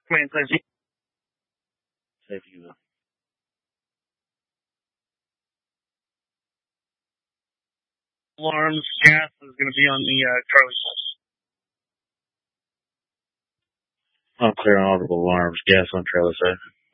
Command safety. Safety will. Alarms, gas is going to be on the Charlie side. I'm clear on audible alarms. Gas on trailer side.